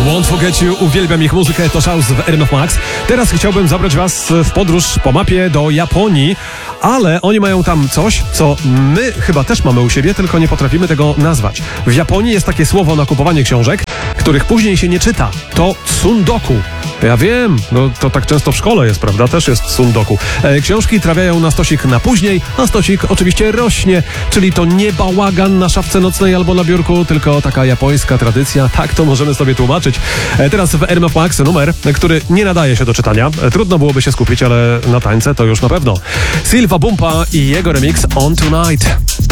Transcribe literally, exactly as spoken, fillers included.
Won't Forget You, uwielbiam ich muzykę, to Shouse w R M F Max. Teraz chciałbym zabrać was w podróż po mapie do Japonii, ale oni mają tam coś, co my chyba też mamy u siebie, tylko nie potrafimy tego nazwać. W Japonii jest takie słowo na kupowanie książek, których później się nie czyta. To tsundoku. Ja wiem, no to tak często w szkole jest, prawda? Też jest tsundoku. E, książki trafiają na stosik na później, a stosik oczywiście rośnie, czyli to nie bałagan na szafce nocnej albo na biurku, tylko taka japońska tradycja. Tak to możemy sobie tłumaczyć. E, teraz w R M F Max numer, który nie nadaje się do czytania. E, trudno byłoby się skupić, ale na tańce to już na pewno. Silva Bumpa i jego remix On Tonight.